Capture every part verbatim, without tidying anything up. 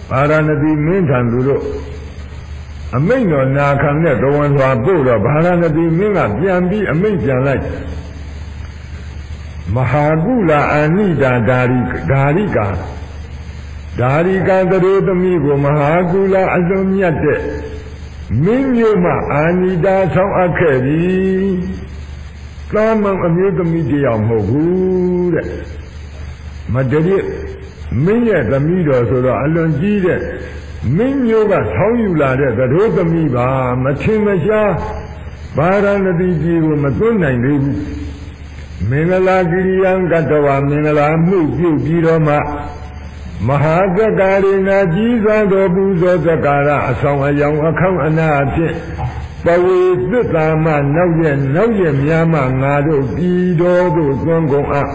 ပါရဏသီမင်းထံသူတို့အမိန့်တော်နာခံတဲ့သဝန်စွာပို့တော့ပါရဏသီမင်းကပြန်ပြီးအမိန့်ပြန်လိုက်မဟာကုလအာနိတာဒါရိဒါရိကာဒါရိကာသရိုသမီးကိုမဟာကုလအလွန်မြတ်တဲ့မင်းမျိုးမှအာနိတာဆောင်အပ်ခဲ့သည်သာမန်အမျိုးသမီးတယောက်မဟုတ်ဘူးတဲ့မတရစ်မင်းရဲ့သမီးတော်ဆိုတော့အလွန်ကြီးတဲ့မင်းမျိုးကဆောင်းယူလာတဲ့သရိုသမီးပါမထင်မရှားပါရဏသီကြီးကိုမသွန်းနိုင်သေးဘူးမင်္ဂလာကိရိယံကတ္တဝမင်္ဂလာမှုပြုပြီးတော့မှမဟာသက္ကာရိနာကြီးစွာသောပူဇော်သက္ကာရအဆောင်အယောင်အခေါင်းအနာအဖြစ်ပဝေသစ္စာမနောက်ရဲ့နောက်ရဲ့များမှငါတို့ပြည်တော်သို့သွန်းကုန်အပ်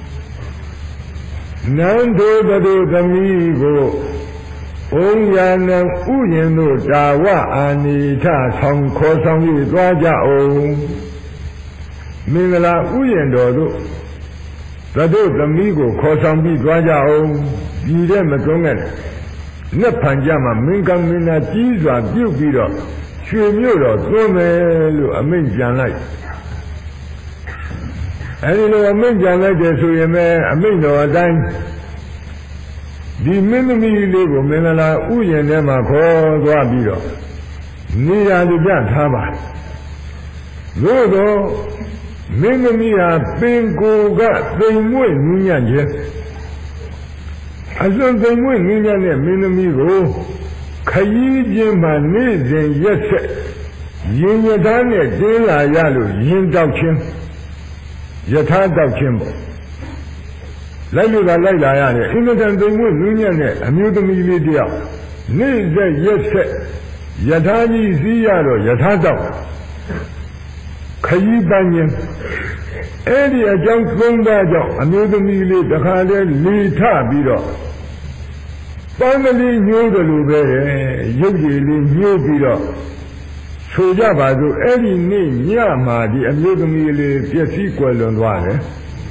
နန္ဒေဘဒုသမီးကိုဩယာနံဥယျင်တို့တာဝအာနိထဆောင်ခေါ်ဆောင်၍သွားကြအောင်မင်္ဂလာဥယျင်တော်တို့ဘဒုသမီးကိုခေါ်ဆောင်ပြီးသွားကြအောင်ပြည်တဲ့မသွန်းခဲ့နက်ဖန်ကြမှာမင်္ဂမင်းနာကြီးစွာပြုတ်ပြီးတော့ရွှေမြို့တော်သွန်းမယ်လို့အမိန့်ပြန်လိုက်အဲဒီလိုအမိန့်ပြန်လိုက်တယ်ဆိုရင်ပဲအမိန့်တော်အတိုင်းဒီမင်းသမီးလေးကိုမင်္ဂလာဥယျာဉ်ထဲမှာခေါ်သွားပြီးတော့နေရာတပြထားပါသို့တော့မင်းသမီးဟာပင်ကိုကသိမ်မွေ့နူးညံ့ခြင်းအစွန်သိမ်မွေ့နူးညံ့တဲ့မင်းသမီးကိုခရီးချင်းမှနေ့စဉ်ရက်ဆက်ရင်ရထားနဲ့တင်းလာရလို့ရင်တောက်ခြင်းယထာတောက်ခြင်းပေါ့လိုက်လို့ကလိုက်လာရတယ်အင်မတန်သိမ်မွေ့နူးညံ့တဲ့အမျိုးသမီးလေးတယောက်နေ့ဆက်ရက်ဆက်ယထာကြီးစီးရတော့ယထာတောက်ခရီးပန်းခြင်းအဲ့ဒီအကြောင်းသုံးပါးကြောင့်အမျိုးသမီးလေးတခါတည်းလေထပြီးတော့ပန်းကလေးညှိုးတယ်လို့ပဲရုပ်ရည်လေးညှိုးပြီးတော့ဆိုကြပါစို့အဲ့ဒီနေ့ညမှာဒီအမျိုးသမီးလေးပျက်စီးကွယ်လွန်သွားတယ်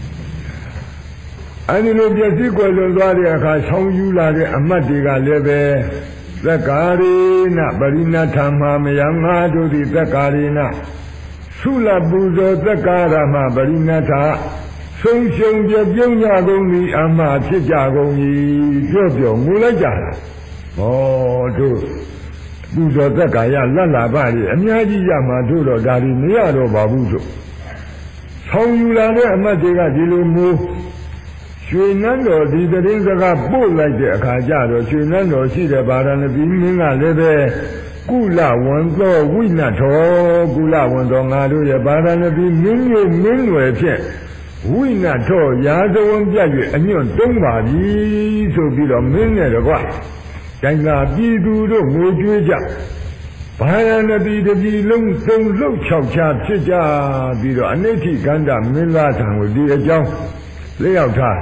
အဲ့ဒီလိုပျက်စီးကွယ်လွန်သွားတဲ့အခါဆောင်းယူလာတဲ့အမတ်တွေကလည်းပဲသက္ကာရိနပရိဏထာမမယငါတို့သည်သက္ကာရိနသုလပူဇော်သက္ကာရမပရိဏထာဆုံးရှုံပြပြုံးကြကုန်သည်အမှဖြစ်ကြကုန်၏ပြောပြောငိုလိုက်ကြတာဟောတို့ပူဇော်သက္ကာရလတ်လာပါလေအများကြီးရမှာတို့တော့ဒါဒီမရတော့ပါဘူးဆိုဆောင်းယူလာတဲ့အမတ်တွေကဒီလိုမျိုးရွှေနန်းတော်ဒီတရင်စကားပို့လိုက်တဲ့အခါကျတော့ရွှေနန်းတော်ရှိတဲ့ဗာရာဏသီမင်းကလည်းပဲကုလဝံသောဝိနထောကုလဝံသောငါတို့ရဲ့ဗာရာဏသီမင်းမျိုးမင်းွယ်ဖြင့်ဝိနထောရာဇဝံပြတ်၍အညွန့်တုံးပါပြီဆိုပြီးတော့မင်းနဲ့တကွတိုင်းသာပြည်သူတို့ငိုကြွေးကြဗာရာဏသီတပြည်လုံးသုံးလှုပ်ချောက်ချဖြစ်ကြပြီးတော့အနိဋ္ဌိကန္တမင်းသားထံကိုဒီအကြောင်းလျှောက်ထား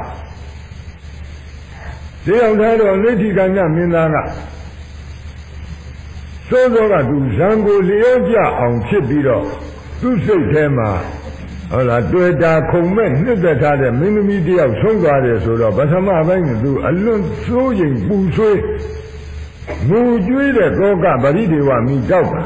လျှောက်ထားတော့အနိဋ္ဌိကန္တမင်းသားကသို့သောကသူဇံကိုလျောကြအောင်ဖြစ်ပြီးတော့သူ့စိတ်ထဲမှာဟုတ်လားတွေ့တာခုံမဲ့နှစ်သက်ထားတဲ့မင်းသမီးတယောက်ဆုံးသွားတယ်ဆိုတော့ပထမပိုင်းကသူအလွန်စိုးရိမ်ပူဆွေးငိုကြွေးတဲ့သောကပရိဒေဝမိတောက်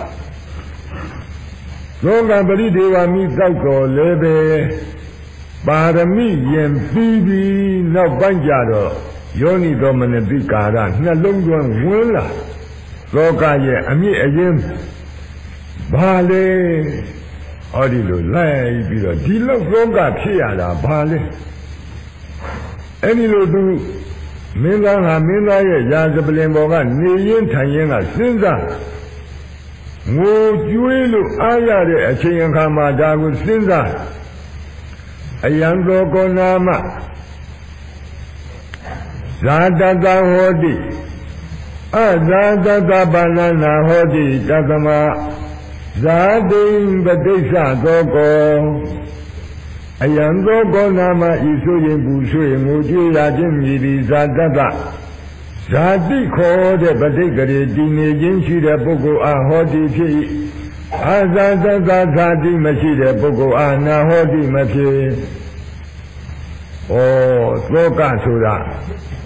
သောကပရိဒေဝမိတောက်တော်လည်းပဲပါရမီရင်ပြီးပြီးနောက်ပိုင်းကြတော့ယောနိသောမနတိကာရနှလုံးသွင်းဝင်လာသောကရဲ့အမြင့်အရင်ဘာလဲဟောဒီလိုလိုက်ပြီးတော့ဒီလောက်သောကဖြစ်ရတာဘာလဲအဲ့ဒီလိုသူမင်းသားဟာမင်းသားရဲ့ရာဇပလင်ပေါ်ကနေရင်ထိုင်ရင်ကစဉ်းစားငိုကြွေးလို့အားရတဲ့အချိန်အခါမှာဒါကိုစဉ်းစားအယံသောကောနာမဇာတတဟောတိအဇာတတပါဏနာဟောတိတသမဇာတိပဋိစ္စသောကောအယံသောကောနာမဤဆိုရင်ပူဆွေငိုကြွေးရခြင်းမြည်သည်ဇာတတဇာတိခေါ်တဲ့ပဋိက္ခရေတည်နေခြင်းရှိတဲ့ပုဂ္ဂိုလ်အားဟောတိဖြစ်၏အာဇာတတဇာတိမရှိတဲ့ပုဂ္ဂိုလ်အားနာဟောတိမဖြစ်ဩသောကဆိုတာ